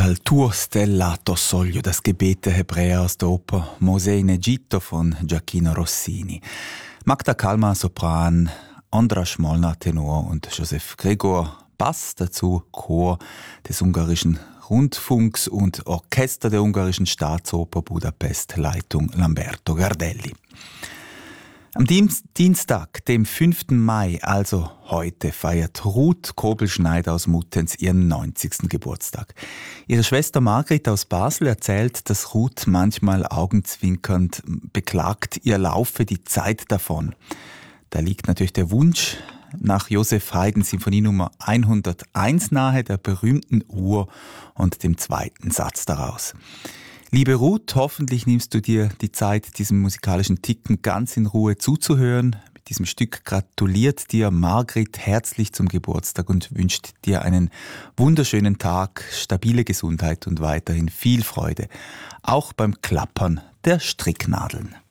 Dal tuo stellato soglio, das Gebet der Hebräer aus der Oper Mosè in Egitto von Gioacchino Rossini. Magda Kalmar Sopran, Andras Molnar Tenor und Josef Gregor Bass, dazu Chor des ungarischen Rundfunks und Orchester der ungarischen Staatsoper Budapest, Leitung Lamberto Gardelli. Am Dienstag, dem 5. Mai, also heute, feiert Ruth Kobel-Schneider aus Muttenz ihren 90. Geburtstag. Ihre Schwester Margrit aus Basel erzählt, dass Ruth manchmal augenzwinkernd beklagt, ihr laufe die Zeit davon. Da liegt natürlich der Wunsch nach Joseph Haydn Sinfonie Nummer 101 nahe, der berühmten Uhr und dem zweiten Satz daraus. Liebe Ruth, hoffentlich nimmst du dir die Zeit, diesem musikalischen Ticken ganz in Ruhe zuzuhören. Mit diesem Stück gratuliert dir Margrit herzlich zum Geburtstag und wünscht dir einen wunderschönen Tag, stabile Gesundheit und weiterhin viel Freude, auch beim Klappern der Stricknadeln.